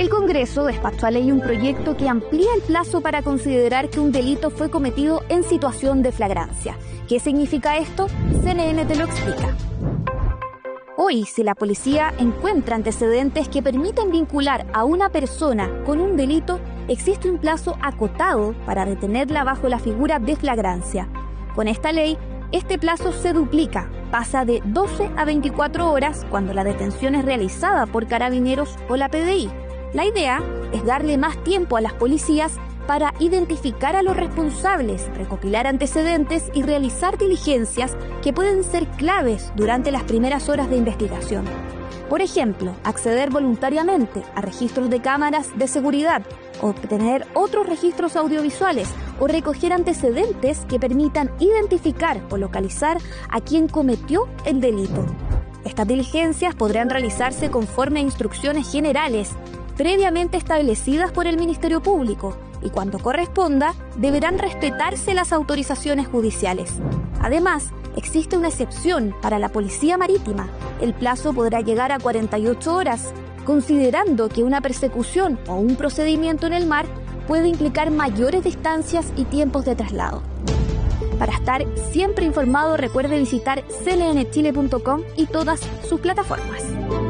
El Congreso despachó a ley un proyecto que amplía el plazo para considerar que un delito fue cometido en situación de flagrancia. ¿Qué significa esto? CNN te lo explica. Hoy, si la policía encuentra antecedentes que permiten vincular a una persona con un delito, existe un plazo acotado para detenerla bajo la figura de flagrancia. Con esta ley, este plazo se duplica, pasa de 12 a 24 horas cuando la detención es realizada por Carabineros o la PDI. La idea es darle más tiempo a las policías para identificar a los responsables, recopilar antecedentes y realizar diligencias que pueden ser claves durante las primeras horas de investigación. Por ejemplo, acceder voluntariamente a registros de cámaras de seguridad, obtener otros registros audiovisuales o recoger antecedentes que permitan identificar o localizar a quien cometió el delito. Estas diligencias podrán realizarse conforme a instrucciones generales previamente establecidas por el Ministerio Público y cuando corresponda deberán respetarse las autorizaciones judiciales. Además, existe una excepción para la Policía Marítima. El plazo podrá llegar a 48 horas, considerando que una persecución o un procedimiento en el mar puede implicar mayores distancias y tiempos de traslado. Para estar siempre informado, recuerde visitar cnnchile.com y todas sus plataformas.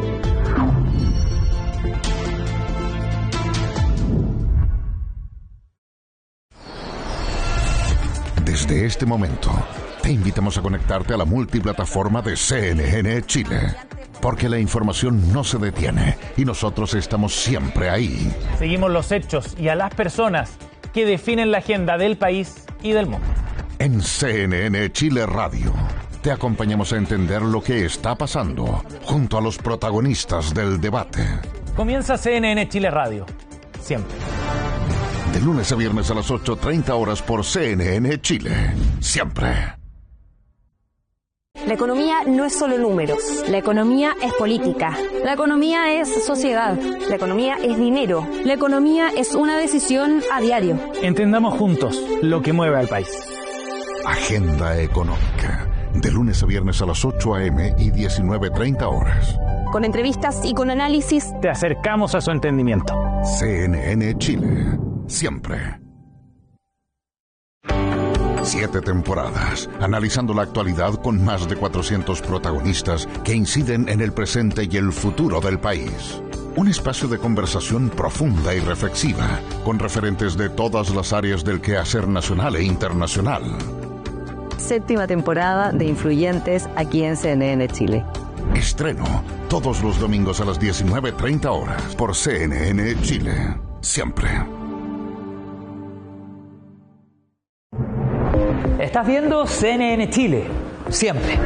Desde este momento, te invitamos a conectarte a la multiplataforma de CNN Chile, porque la información no se detiene y nosotros estamos siempre ahí. Seguimos los hechos y a las personas que definen la agenda del país y del mundo. En CNN Chile Radio, te acompañamos a entender lo que está pasando junto a los protagonistas del debate. Comienza CNN Chile Radio, siempre. De lunes a viernes a las 8:30 horas por CNN Chile. Siempre. La economía no es solo números. La economía es política. La economía es sociedad. La economía es dinero. La economía es una decisión a diario. Entendamos juntos lo que mueve al país. Agenda Económica. De lunes a viernes a las 8 a.m. y 19:30 horas. Con entrevistas y con análisis, te acercamos a su entendimiento. CNN Chile. Siempre. 7 temporadas, analizando la actualidad con más de 400 protagonistas que inciden en el presente y el futuro del país. Un espacio de conversación profunda y reflexiva, con referentes de todas las áreas del quehacer nacional e internacional. 7ª temporada de Influyentes aquí en CNN Chile. Estreno todos los domingos a las 19:30 horas por CNN Chile. Siempre. Estás viendo CNN Chile, siempre.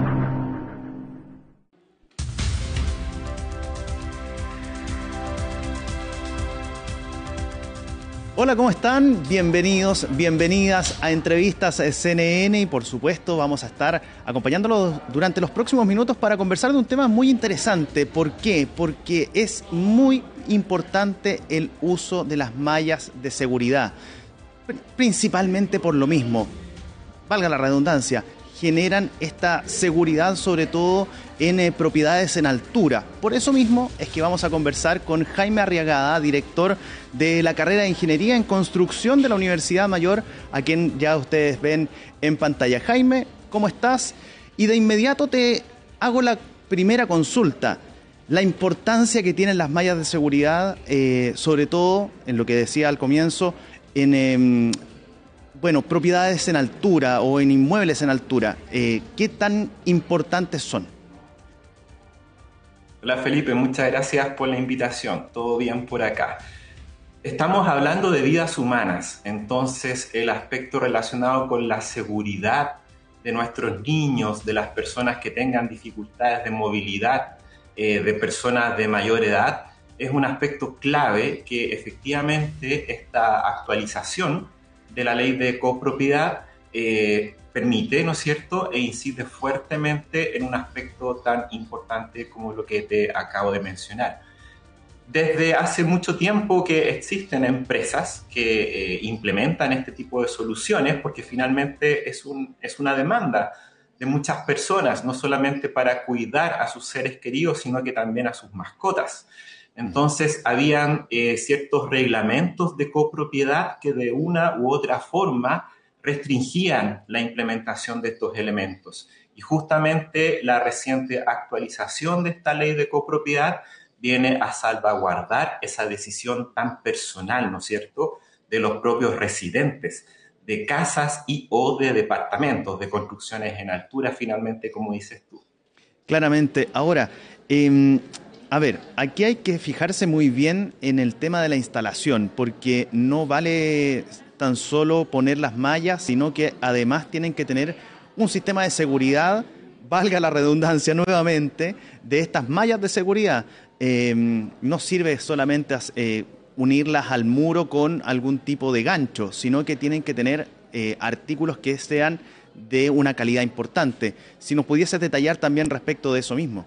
Hola, ¿cómo están? Bienvenidos, bienvenidas a Entrevistas CNN y por supuesto vamos a estar acompañándolos durante los próximos minutos para conversar de un tema muy interesante. ¿Por qué? Porque es muy importante el uso de las mallas de seguridad, principalmente por lo mismo. Valga la redundancia, generan esta seguridad sobre todo en propiedades en altura. Por eso mismo es que vamos a conversar con Jaime Arriagada, director de la carrera de Ingeniería en Construcción de la Universidad Mayor, a quien ya ustedes ven en pantalla. Jaime, ¿cómo estás? Y de inmediato te hago la primera consulta. La importancia que tienen las mallas de seguridad, sobre todo en lo que decía al comienzo, en propiedades en altura o en inmuebles en altura, ¿qué tan importantes son? Hola Felipe, muchas gracias por la invitación. Todo bien por acá. Estamos hablando de vidas humanas, entonces el aspecto relacionado con la seguridad de nuestros niños, de las personas que tengan dificultades de movilidad, de personas de mayor edad, es un aspecto clave que efectivamente esta actualización de la ley de copropiedad permite, ¿no es cierto?, e incide fuertemente en un aspecto tan importante como lo que te acabo de mencionar. Desde hace mucho tiempo que existen empresas que implementan este tipo de soluciones porque finalmente es una demanda de muchas personas, no solamente para cuidar a sus seres queridos, sino que también a sus mascotas. Entonces, habían ciertos reglamentos de copropiedad que de una u otra forma restringían la implementación de estos elementos. Y justamente la reciente actualización de esta ley de copropiedad viene a salvaguardar esa decisión tan personal, ¿no es cierto?, de los propios residentes de casas y o de departamentos, de construcciones en altura, finalmente, como dices tú. Claramente. Ahora, a ver, aquí hay que fijarse muy bien en el tema de la instalación, porque no vale tan solo poner las mallas, sino que además tienen que tener un sistema de seguridad, valga la redundancia nuevamente, de estas mallas de seguridad. No sirve solamente unirlas al muro con algún tipo de gancho, sino que tienen que tener artículos que sean de una calidad importante. Si nos pudieses detallar también respecto de eso mismo.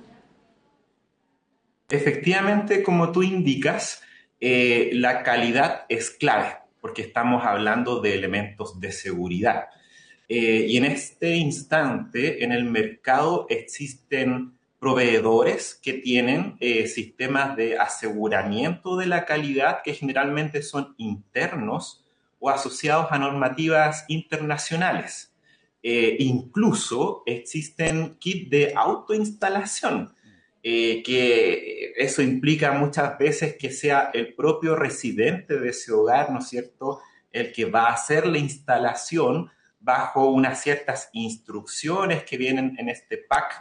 Efectivamente, como tú indicas, la calidad es clave, porque estamos hablando de elementos de seguridad. Y en este instante, en el mercado existen proveedores que tienen sistemas de aseguramiento de la calidad que generalmente son internos o asociados a normativas internacionales. Incluso existen kits de autoinstalación, que eso implica muchas veces que sea el propio residente de ese hogar, ¿no es cierto?, el que va a hacer la instalación bajo unas ciertas instrucciones que vienen en este pack,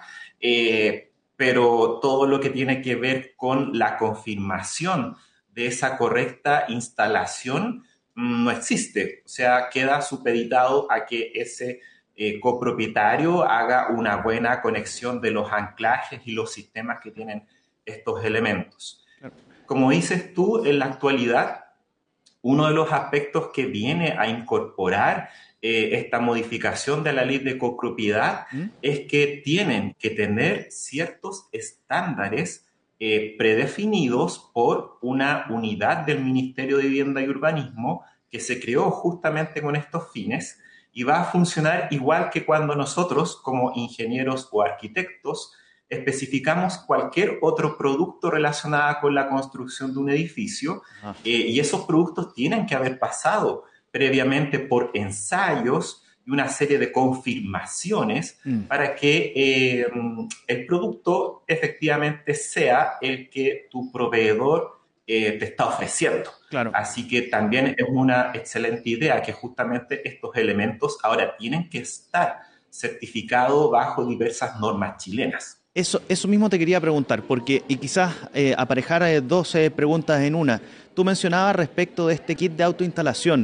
pero todo lo que tiene que ver con la confirmación de esa correcta instalación no existe. O sea, queda supeditado a que ese copropietario haga una buena conexión de los anclajes y los sistemas que tienen estos elementos. Como dices tú, en la actualidad, uno de los aspectos que viene a incorporar esta modificación de la ley de copropiedad es que tienen que tener ciertos estándares predefinidos por una unidad del Ministerio de Vivienda y Urbanismo que se creó justamente con estos fines y va a funcionar igual que cuando nosotros, como ingenieros o arquitectos, especificamos cualquier otro producto relacionado con la construcción de un edificio, y esos productos tienen que haber pasado previamente por ensayos y una serie de confirmaciones para que el producto efectivamente sea el que tu proveedor te está ofreciendo. Claro. Así que también es una excelente idea que justamente estos elementos ahora tienen que estar certificados bajo diversas normas chilenas. Eso mismo te quería preguntar, porque y quizás aparejar 12 preguntas en una. Tú mencionabas respecto de este kit de autoinstalación.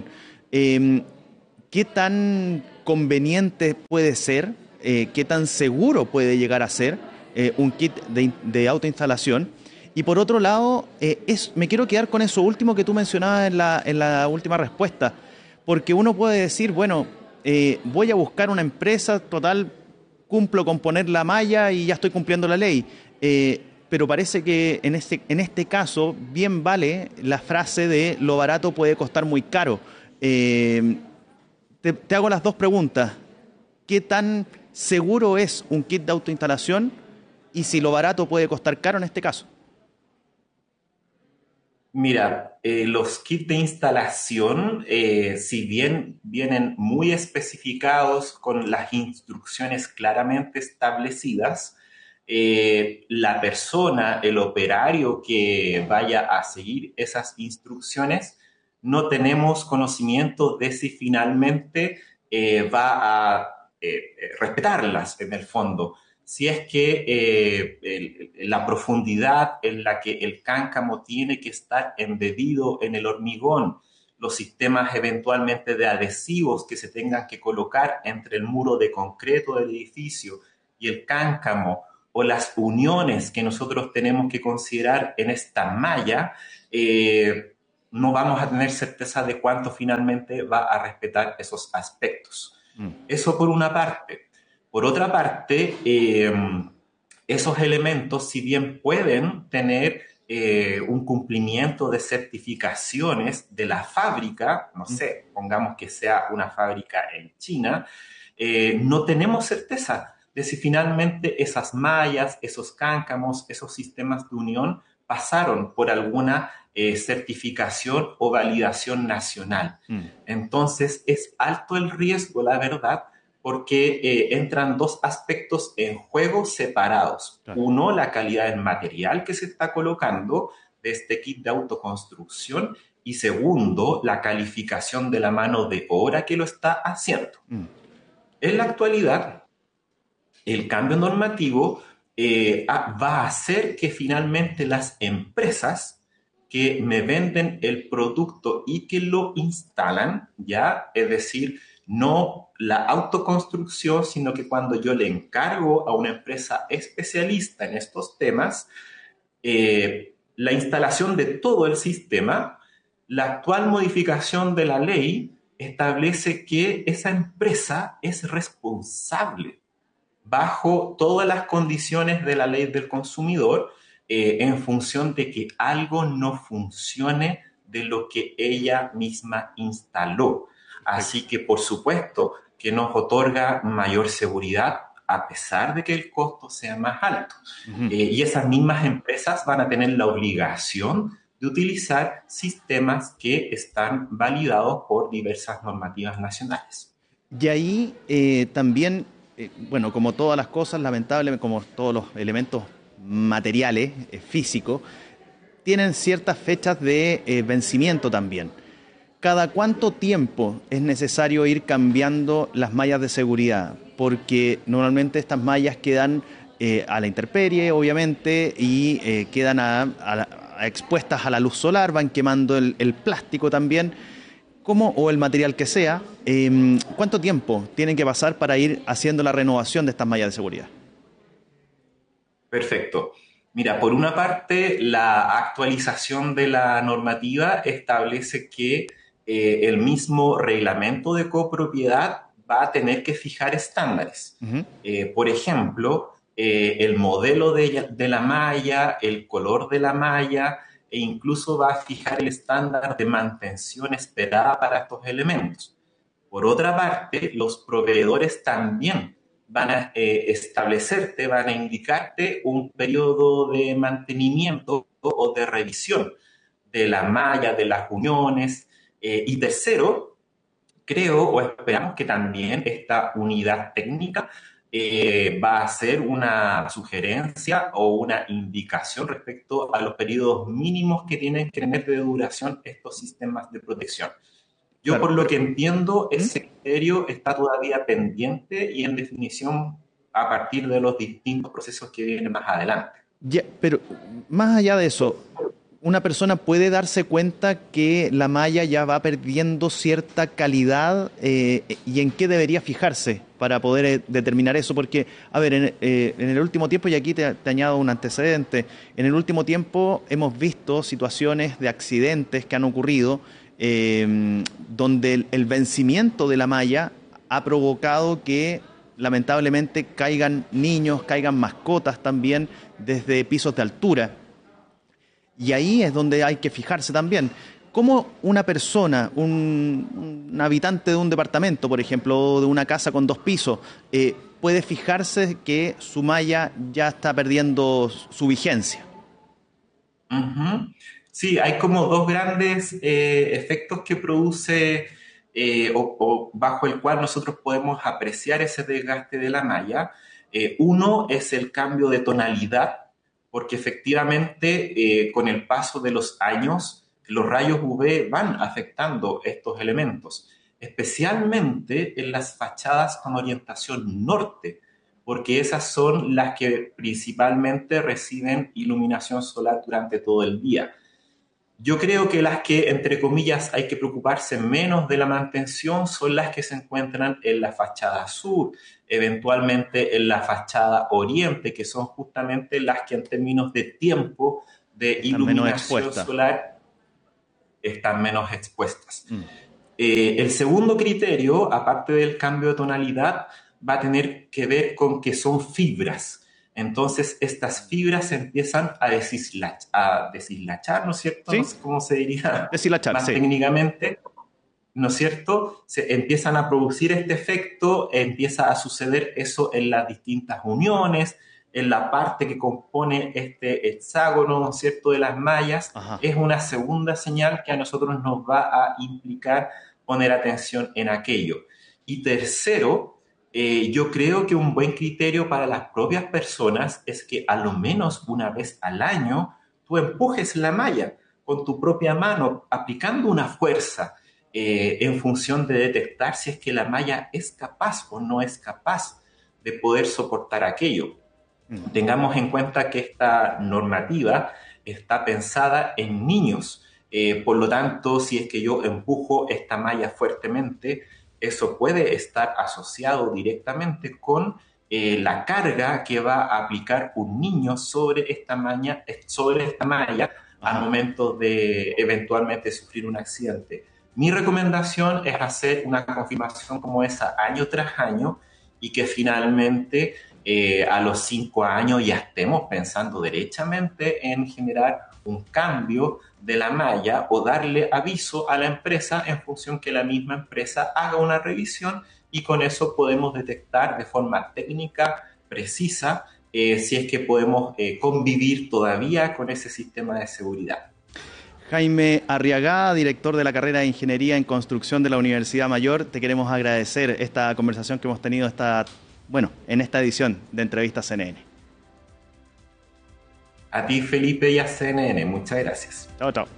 ¿Qué tan conveniente puede ser? ¿Qué tan seguro puede llegar a ser un kit de autoinstalación? Y por otro lado, me quiero quedar con eso último que tú mencionabas en la última respuesta, porque uno puede decir, bueno, voy a buscar una empresa, total, cumplo con poner la malla y ya estoy cumpliendo la ley. Pero parece que en este caso bien vale la frase de lo barato puede costar muy caro. Te hago las dos preguntas. ¿Qué tan seguro es un kit de autoinstalación y si lo barato puede costar caro en este caso? Mira, los kits de instalación, si bien vienen muy especificados con las instrucciones claramente establecidas, la persona, el operario que vaya a seguir esas instrucciones, no tenemos conocimiento de si finalmente va a respetarlas en el fondo. Si es que la profundidad en la que el cáncamo tiene que estar embebido en el hormigón, los sistemas eventualmente de adhesivos que se tengan que colocar entre el muro de concreto del edificio y el cáncamo, o las uniones que nosotros tenemos que considerar en esta malla, no vamos a tener certeza de cuánto finalmente va a respetar esos aspectos. Eso por una parte. Por otra parte, esos elementos, si bien pueden tener un cumplimiento de certificaciones de la fábrica, no sé, pongamos que sea una fábrica en China, no tenemos certeza de si finalmente esas mallas, esos cáncamos, esos sistemas de unión pasaron por alguna certificación o validación nacional. Entonces, es alto el riesgo, la verdad, porque entran dos aspectos en juego separados. Claro. Uno, la calidad del material que se está colocando de este kit de autoconstrucción, y segundo, la calificación de la mano de obra que lo está haciendo. En la actualidad, el cambio normativo va a hacer que finalmente las empresas que me venden el producto y que lo instalan, ya, es decir, no la autoconstrucción, sino que cuando yo le encargo a una empresa especialista en estos temas, la instalación de todo el sistema, la actual modificación de la ley establece que esa empresa es responsable bajo todas las condiciones de la ley del consumidor en función de que algo no funcione de lo que ella misma instaló. Así que, por supuesto, que nos otorga mayor seguridad a pesar de que el costo sea más alto. Y esas mismas empresas van a tener la obligación de utilizar sistemas que están validados por diversas normativas nacionales. Y ahí también, bueno, como todas las cosas, lamentablemente, como todos los elementos materiales, físicos, tienen ciertas fechas de vencimiento también. ¿Cada cuánto tiempo es necesario ir cambiando las mallas de seguridad? Porque normalmente estas mallas quedan a la intemperie, obviamente, y quedan expuestas a la luz solar, van quemando el plástico también, o el material que sea. ¿Cuánto tiempo tienen que pasar para ir haciendo la renovación de estas mallas de seguridad? Perfecto. Mira, por una parte, la actualización de la normativa establece que el mismo reglamento de copropiedad va a tener que fijar estándares. Por ejemplo, el modelo de la malla, el color de la malla, e incluso va a fijar el estándar de mantención esperada para estos elementos. Por otra parte, los proveedores también van a establecerte, van a indicarte un periodo de mantenimiento o de revisión de la malla, de las uniones. Y tercero, creo o esperamos que también esta unidad técnica va a hacer una sugerencia o una indicación respecto a los periodos mínimos que tienen que tener de duración estos sistemas de protección. Yo, claro, por lo que entiendo, ese criterio está todavía pendiente y en definición a partir de los distintos procesos que vienen más adelante. Ya, pero más allá de eso, ¿una persona puede darse cuenta que la malla ya va perdiendo cierta calidad y en qué debería fijarse para poder determinar eso? Porque, a ver, en el último tiempo, y aquí te añado un antecedente, en el último tiempo hemos visto situaciones de accidentes que han ocurrido donde el vencimiento de la malla ha provocado que lamentablemente caigan niños, caigan mascotas también desde pisos de altura. Y ahí es donde hay que fijarse también. ¿Cómo una persona, un habitante de un departamento, por ejemplo, o de una casa con 2 pisos, puede fijarse que su malla ya está perdiendo su vigencia? Sí, hay como 2 grandes efectos que produce o bajo el cual nosotros podemos apreciar ese desgaste de la malla. Uno es el cambio de tonalidad, porque efectivamente con el paso de los años los rayos UV van afectando estos elementos, especialmente en las fachadas con orientación norte, porque esas son las que principalmente reciben iluminación solar durante todo el día. Yo creo que las que, entre comillas, hay que preocuparse menos de la mantención son las que se encuentran en la fachada sur, eventualmente en la fachada oriente, que son justamente las que en términos de tiempo de iluminación solar están menos expuestas. El segundo criterio, aparte del cambio de tonalidad, va a tener que ver con que son fibras. Entonces, estas fibras se empiezan a deshilachar, ¿no es cierto? ¿Sí? No sé cómo se diría deshilachar, más sí, técnicamente, ¿no es cierto? Se empiezan a producir este efecto, empieza a suceder eso en las distintas uniones, en la parte que compone este hexágono, ¿no es cierto?, de las mallas, es una segunda señal que a nosotros nos va a implicar poner atención en aquello. Y tercero, yo creo que un buen criterio para las propias personas es que a lo menos una vez al año tú empujes la malla con tu propia mano, aplicando una fuerza en función de detectar si es que la malla es capaz o no es capaz de poder soportar aquello. Tengamos en cuenta que esta normativa está pensada en niños, por lo tanto, si es que yo empujo esta malla fuertemente, eso puede estar asociado directamente con la carga que va a aplicar un niño sobre esta malla al momento de eventualmente sufrir un accidente. Mi recomendación es hacer una confirmación como esa año tras año y que finalmente a los 5 años ya estemos pensando derechamente en generar un cambio de la malla o darle aviso a la empresa en función que la misma empresa haga una revisión y con eso podemos detectar de forma técnica precisa si es que podemos convivir todavía con ese sistema de seguridad. Jaime Arriagada, director de la carrera de Ingeniería en Construcción de la Universidad Mayor, te queremos agradecer esta conversación que hemos tenido en esta edición de Entrevistas CNN. A ti, Felipe, y a CNN. Muchas gracias. Chao, chao.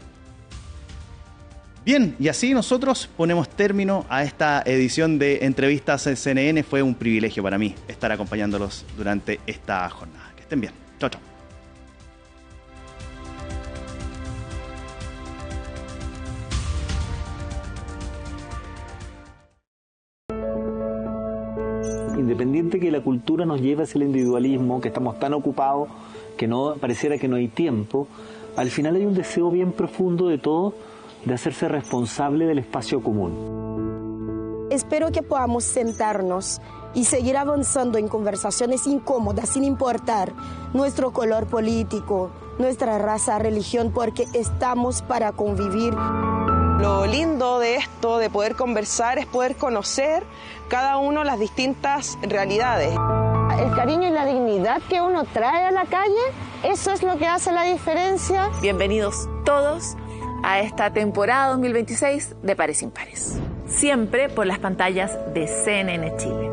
Bien, y así nosotros ponemos término a esta edición de Entrevistas CNN. Fue un privilegio para mí estar acompañándolos durante esta jornada. Que estén bien. Chao, chao. Independiente que la cultura nos lleve hacia el individualismo, que estamos tan ocupados que no pareciera que no hay tiempo, al final hay un deseo bien profundo de todos de hacerse responsable del espacio común. Espero que podamos sentarnos y seguir avanzando en conversaciones incómodas sin importar nuestro color político, nuestra raza, religión, porque estamos para convivir. Lo lindo de esto, de poder conversar, es poder conocer cada uno las distintas realidades. El cariño y la dignidad que uno trae a la calle, eso es lo que hace la diferencia. Bienvenidos todos a esta temporada 2026 de Pares Impares. Siempre por las pantallas de CNN Chile.